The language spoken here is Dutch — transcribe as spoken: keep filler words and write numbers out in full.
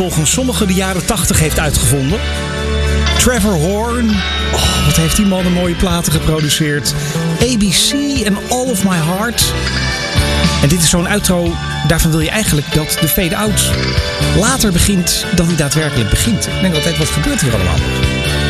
volgens sommigen de jaren tachtig heeft uitgevonden. Trevor Horn. Oh, wat heeft die man een mooie platen geproduceerd. A B C en All of My Heart. En dit is zo'n outro, daarvan wil je eigenlijk dat de fade-out later begint dan die daadwerkelijk begint. Ik denk altijd, wat gebeurt hier allemaal?